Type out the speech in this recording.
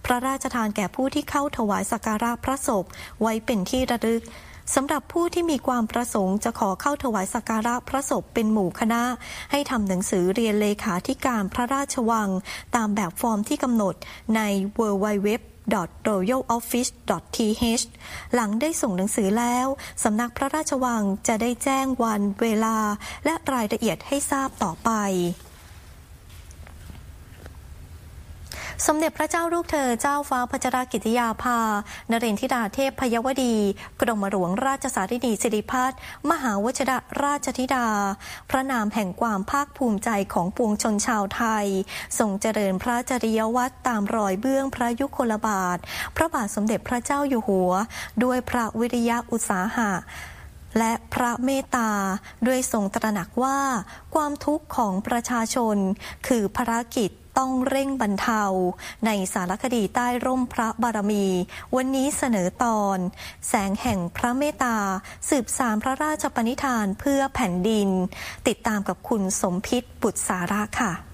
ระราชทานแก่ผู้ที่เข้าถวายสักการะพระศพไว้เป็นที่ระลึกสำหรับผู้ที่มีความประสงค์จะขอเข้าถวายสักการะพระศพเป็นหมู่คณะให้ทำหนังสือเรียนเลขาธิการพระราชวังตามแบบฟอร์มที่กำหนดใน www.royaloffice.th หลังได้ส่งหนังสือแล้วสำนักพระราชวังจะได้แจ้งวันเวลาและรายละเอียดให้ทราบต่อไปสมเด็จพระเจ้าลูกเธอเจ้าฟ้าพัชรกิติยาภานเรนทิราเทพพยวดีกรมหลวงราชสารินีสิริพัฒน์มหาวชิรราชธิดาพระนามแห่งความภาคภูมิใจของปวงชนชาวไทยทรงเจริญพระจริยวัตรตามรอยเบื้องพระยุคลบาทพระบาทสมเด็จพระเจ้าอยู่หัวด้วยพระวิริยะอุตสาหะและพระเมตตาด้วยทรงตระหนักว่าความทุกข์ของประชาชนคือภารกิจต้องเร่งบรรเทาในสารคดีใต้ร่มพระบารมีวันนี้เสนอตอนแสงแห่งพระเมตตาสืบสานพระราชปณิธานเพื่อแผ่นดินติดตามกับคุณสมพิษบุตรสาระค่ะ